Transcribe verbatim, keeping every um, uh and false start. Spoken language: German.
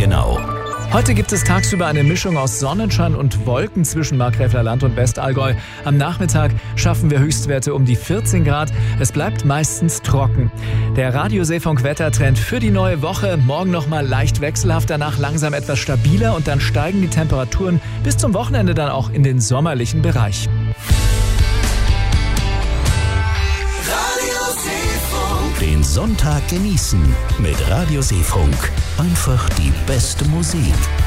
genau. Heute gibt es tagsüber eine Mischung aus Sonnenschein und Wolken zwischen Markgräfler Land und Westallgäu. Am Nachmittag schaffen wir Höchstwerte um die vierzehn Grad. Es bleibt meistens trocken. Der Radio-Seefunk-Wettertrend für die neue Woche. Morgen nochmal leicht wechselhaft, danach langsam etwas stabiler und dann steigen die Temperaturen bis zum Wochenende dann auch in den sommerlichen Bereich. Den Sonntag genießen mit Radio Seefunk. Einfach die beste Musik.